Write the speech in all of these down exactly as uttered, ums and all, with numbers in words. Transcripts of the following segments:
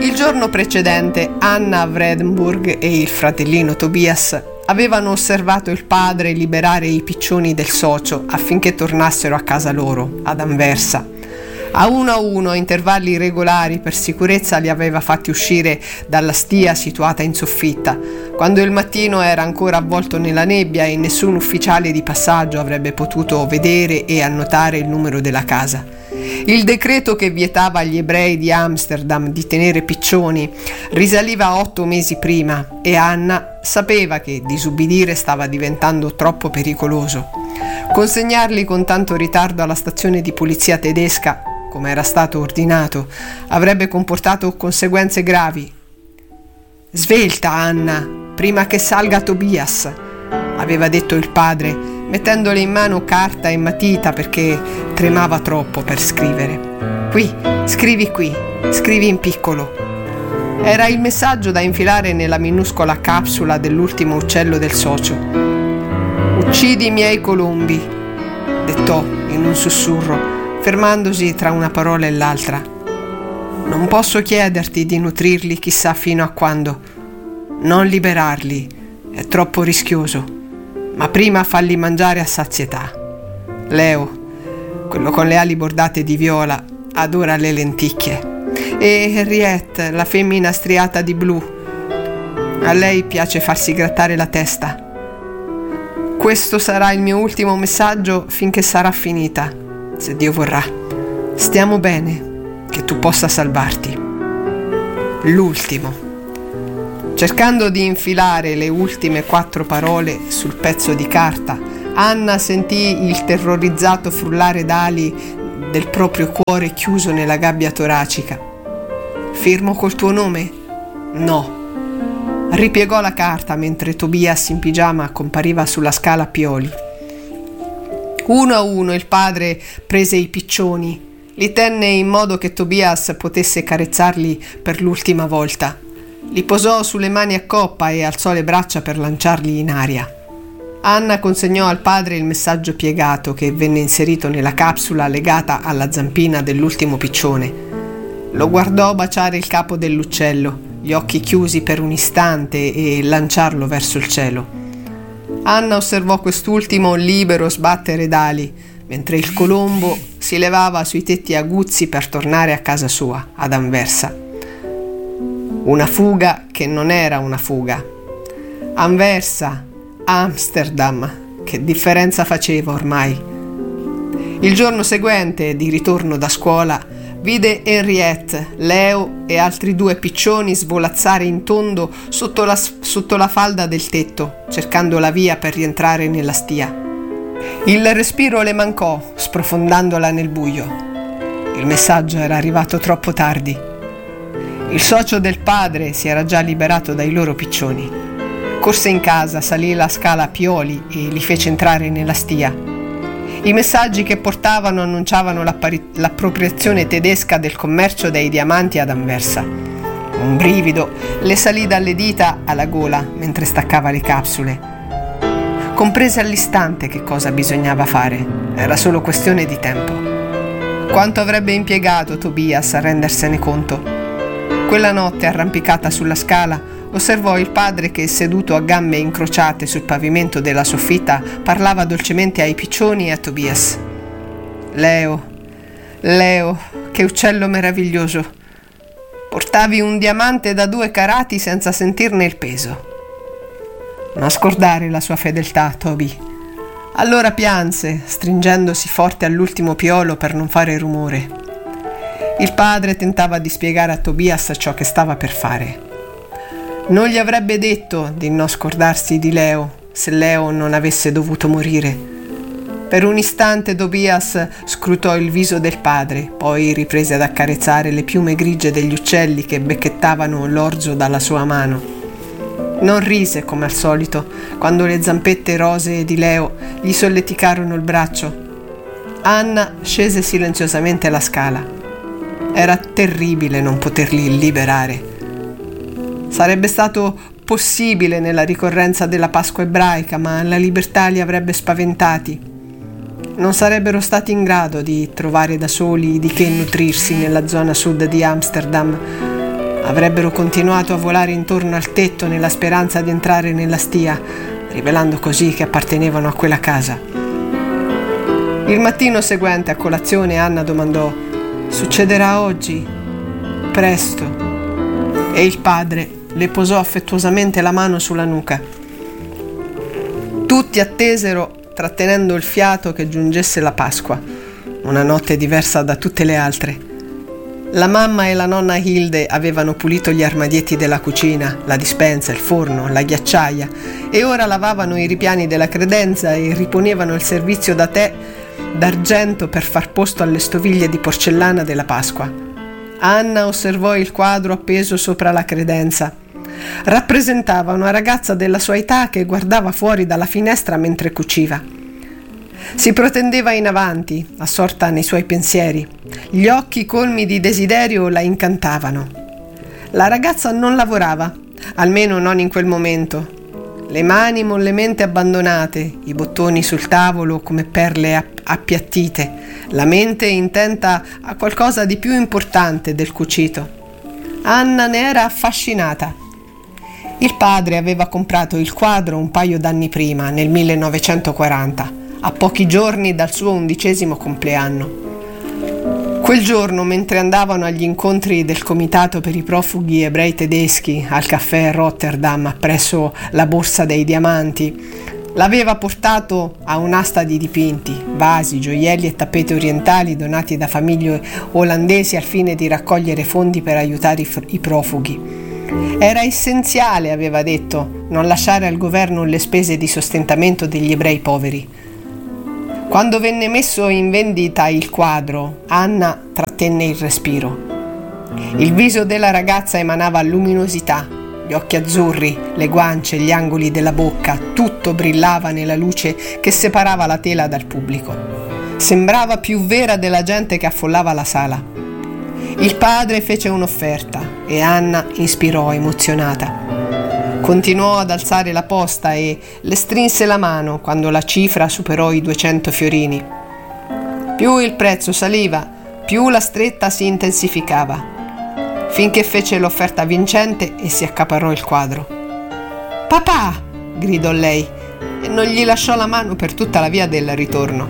Il giorno precedente Anna Vredenburg e il fratellino Tobias avevano osservato il padre liberare i piccioni del socio affinché tornassero a casa loro, ad Anversa. A uno a uno, a intervalli regolari, per sicurezza li aveva fatti uscire dalla stia situata in soffitta, quando il mattino era ancora avvolto nella nebbia e nessun ufficiale di passaggio avrebbe potuto vedere e annotare il numero della casa. Il decreto che vietava agli ebrei di Amsterdam di tenere piccioni risaliva otto mesi prima e Anna sapeva che disubbidire stava diventando troppo pericoloso. Consegnarli con tanto ritardo alla stazione di polizia tedesca, come era stato ordinato, avrebbe comportato conseguenze gravi. «Svelta, Anna, prima che salga Tobias», aveva detto il padre, mettendole in mano carta e matita perché tremava troppo per scrivere. «Qui, scrivi qui, scrivi in piccolo». Era il messaggio da infilare nella minuscola capsula dell'ultimo uccello del socio. «Uccidi i miei colombi», dettò in un sussurro, fermandosi tra una parola e l'altra. «Non posso chiederti di nutrirli chissà fino a quando. Non liberarli, è troppo rischioso, ma prima falli mangiare a sazietà. Leo, quello con le ali bordate di viola, adora le lenticchie. E Henriette, la femmina striata di blu, a lei piace farsi grattare la testa. Questo sarà il mio ultimo messaggio finché sarà finita, se Dio vorrà. Stiamo bene, che tu possa salvarti». L'ultimo. Cercando di infilare le ultime quattro parole sul pezzo di carta, Anna sentì il terrorizzato frullare d'ali del proprio cuore chiuso nella gabbia toracica. «Firmo col tuo nome?» «No». Ripiegò la carta mentre Tobias in pigiama compariva sulla scala a pioli. Uno a uno il padre prese i piccioni, li tenne in modo che Tobias potesse carezzarli per l'ultima volta. Li posò sulle mani a coppa e alzò le braccia per lanciarli in aria. Anna consegnò al padre il messaggio piegato che venne inserito nella capsula legata alla zampina dell'ultimo piccione. Lo guardò baciare il capo dell'uccello, gli occhi chiusi per un istante, e lanciarlo verso il cielo. Anna osservò quest'ultimo libero sbattere d'ali, mentre il colombo si levava sui tetti aguzzi per tornare a casa sua, ad Anversa. Una fuga che non era una fuga. Anversa, Amsterdam, che differenza faceva ormai? Il giorno seguente, di ritorno da scuola, vide Henriette, Leo e altri due piccioni svolazzare in tondo sotto la, sotto la falda del tetto, cercando la via per rientrare nella stia. Il respiro le mancò, sprofondandola nel buio. Il messaggio era arrivato troppo tardi. Il socio del padre si era già liberato dai loro piccioni. Corse in casa, salì la scala a pioli e li fece entrare nella stia. I messaggi che portavano annunciavano l'appari- l'appropriazione tedesca del commercio dei diamanti ad Anversa. Un brivido le salì dalle dita alla gola mentre staccava le capsule. Comprese all'istante che cosa bisognava fare. Era solo questione di tempo. Quanto avrebbe impiegato Tobias a rendersene conto? Quella notte, arrampicata sulla scala, osservò il padre che, seduto a gambe incrociate sul pavimento della soffitta, parlava dolcemente ai piccioni e a Tobias. «Leo, Leo, che uccello meraviglioso! Portavi un diamante da due carati senza sentirne il peso. Non scordare la sua fedeltà, Toby». Allora pianse, stringendosi forte all'ultimo piolo per non fare rumore. Il padre tentava di spiegare a Tobias ciò che stava per fare. Non gli avrebbe detto di non scordarsi di Leo se Leo non avesse dovuto morire. Per un istante Tobias scrutò il viso del padre, poi riprese ad accarezzare le piume grigie degli uccelli che becchettavano l'orzo dalla sua mano. Non rise come al solito quando le zampette rosee di Leo gli solleticarono il braccio. Anna scese silenziosamente la scala. Era terribile non poterli liberare. Sarebbe stato possibile nella ricorrenza della Pasqua ebraica, ma la libertà li avrebbe spaventati. Non sarebbero stati in grado di trovare da soli di che nutrirsi nella zona sud di Amsterdam. Avrebbero continuato a volare intorno al tetto nella speranza di entrare nella stia, rivelando così che appartenevano a quella casa. Il mattino seguente a colazione Anna domandò: «Succederà oggi? Presto?» E il padre le posò affettuosamente la mano sulla nuca. Tutti attesero, trattenendo il fiato, che giungesse la Pasqua, una notte diversa da tutte le altre. La mamma e la nonna Hilde avevano pulito gli armadietti della cucina, la dispensa, il forno, la ghiacciaia, e ora lavavano i ripiani della credenza e riponevano il servizio da tè d'argento per far posto alle stoviglie di porcellana della Pasqua. Anna osservò il quadro appeso sopra la credenza. Rappresentava una ragazza della sua età che guardava fuori dalla finestra mentre cuciva. Si protendeva in avanti, assorta nei suoi pensieri. Gli occhi colmi di desiderio la incantavano. La ragazza non lavorava, almeno non in quel momento. Le mani mollemente abbandonate, i bottoni sul tavolo come perle app- appiattite, la mente intenta a qualcosa di più importante del cucito. Anna ne era affascinata. Il padre aveva comprato il quadro un paio d'anni prima, nel millenovecentoquaranta, a pochi giorni dal suo undicesimo compleanno. Quel giorno, mentre andavano agli incontri del comitato per i profughi ebrei tedeschi al caffè Rotterdam presso la Borsa dei Diamanti, l'aveva portato a un'asta di dipinti, vasi, gioielli e tappeti orientali donati da famiglie olandesi al fine di raccogliere fondi per aiutare i, i profughi. Era essenziale, aveva detto, non lasciare al governo le spese di sostentamento degli ebrei poveri. Quando venne messo in vendita il quadro, Anna trattenne il respiro. Il viso della ragazza emanava luminosità, gli occhi azzurri, le guance, gli angoli della bocca, tutto brillava nella luce che separava la tela dal pubblico. Sembrava più vera della gente che affollava la sala. Il padre fece un'offerta e Anna ispirò emozionata. Continuò ad alzare la posta e le strinse la mano quando la cifra superò i duecento fiorini. Più il prezzo saliva, più la stretta si intensificava, finché fece l'offerta vincente e si accaparrò il quadro. «Papà!» gridò lei e non gli lasciò la mano per tutta la via del ritorno.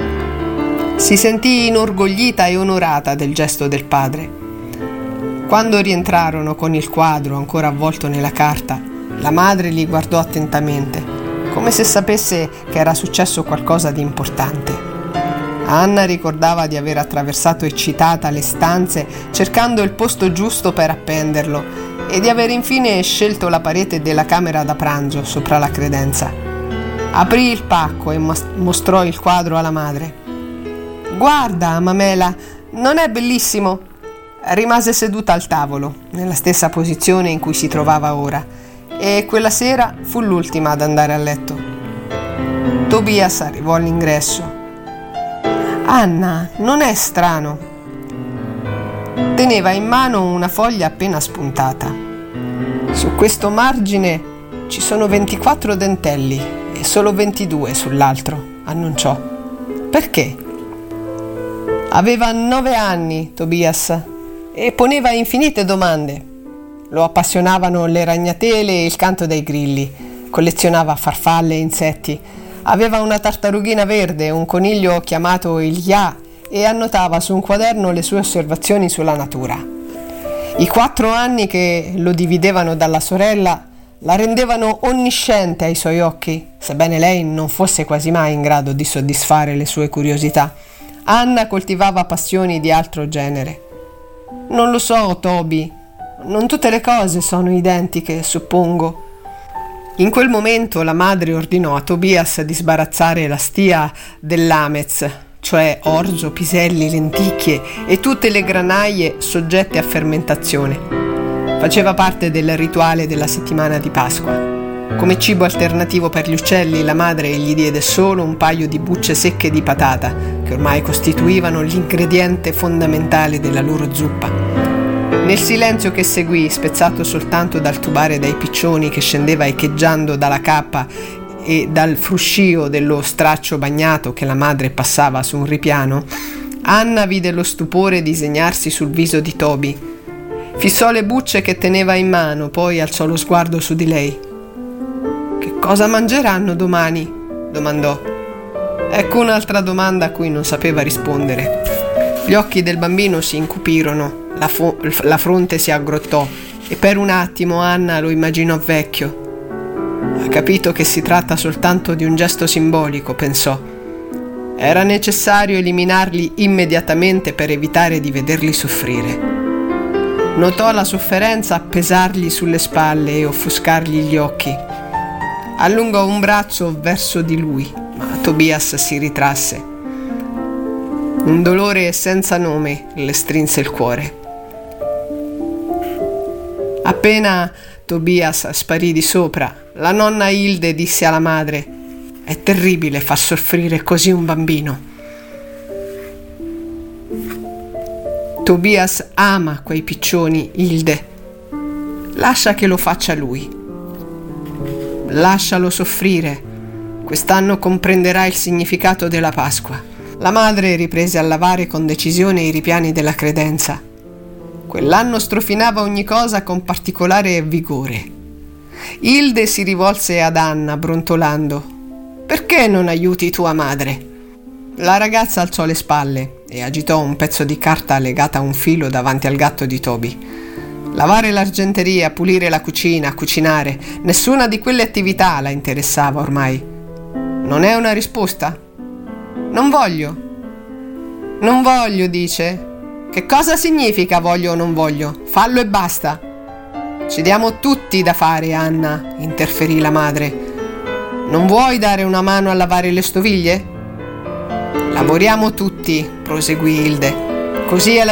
Si sentì inorgoglita e onorata del gesto del padre. Quando rientrarono con il quadro ancora avvolto nella carta, la madre li guardò attentamente, come se sapesse che era successo qualcosa di importante. Anna ricordava di aver attraversato eccitata le stanze cercando il posto giusto per appenderlo e di aver infine scelto la parete della camera da pranzo sopra la credenza. Aprì il pacco e mostrò il quadro alla madre. «Guarda, Mamela, non è bellissimo?» Rimase seduta al tavolo, nella stessa posizione in cui si trovava ora, e quella sera fu l'ultima ad andare a letto. Tobias arrivò all'ingresso. «Anna, non è strano?» Teneva in mano una foglia appena spuntata. «Su questo margine ci sono ventiquattro dentelli e solo ventidue sull'altro», annunciò. «Perché?» Aveva nove anni, Tobias, e poneva infinite domande. Lo appassionavano le ragnatele e il canto dei grilli. Collezionava farfalle e insetti. Aveva una tartarughina verde, un coniglio chiamato Ilya, e annotava su un quaderno le sue osservazioni sulla natura. I quattro anni che lo dividevano dalla sorella la rendevano onnisciente ai suoi occhi, sebbene lei non fosse quasi mai in grado di soddisfare le sue curiosità. Anna coltivava passioni di altro genere. «Non lo so, Toby. Non tutte le cose sono identiche, suppongo». In quel momento la madre ordinò a Tobias di sbarazzare la stia dell'Amez, cioè orzo, piselli, lenticchie e tutte le granaie soggette a fermentazione. Faceva parte del rituale della settimana di Pasqua. Come cibo alternativo per gli uccelli, la madre gli diede solo un paio di bucce secche di patata, che ormai costituivano l'ingrediente fondamentale della loro zuppa. Nel silenzio che seguì, spezzato soltanto dal tubare dai piccioni che scendeva echeggiando dalla cappa e dal fruscio dello straccio bagnato che la madre passava su un ripiano, Anna vide lo stupore disegnarsi sul viso di Toby. Fissò le bucce che teneva in mano, poi alzò lo sguardo su di lei. «Che cosa mangeranno domani?» domandò. Ecco un'altra domanda a cui non sapeva rispondere. Gli occhi del bambino si incupirono, la, fo- la fronte si aggrottò e per un attimo Anna lo immaginò vecchio. Ha capito che si tratta soltanto di un gesto simbolico, pensò. Era necessario eliminarli immediatamente per evitare di vederli soffrire. Notò la sofferenza pesargli sulle spalle e offuscargli gli occhi. Allungò un braccio verso di lui, ma Tobias si ritrasse. Un dolore senza nome le strinse il cuore. Appena Tobias sparì di sopra, la nonna Hilde disse alla madre: «È terribile far soffrire così un bambino». Tobias ama quei piccioni, Hilde. Lascia che lo faccia lui. Lascialo soffrire. Quest'anno comprenderà il significato della Pasqua. La madre riprese a lavare con decisione i ripiani della credenza. Quell'anno strofinava ogni cosa con particolare vigore. Hilde si rivolse ad Anna brontolando: «Perché non aiuti tua madre?» La ragazza alzò le spalle e agitò un pezzo di carta legata a un filo davanti al gatto di Toby. Lavare l'argenteria, pulire la cucina, cucinare, nessuna di quelle attività la interessava ormai. Non è una risposta? Non voglio. Non voglio, dice. Che cosa significa voglio o non voglio? Fallo e basta. Ci diamo tutti da fare, Anna, interferì la madre. Non vuoi dare una mano a lavare le stoviglie? Lavoriamo tutti, proseguì Hilde. Così è la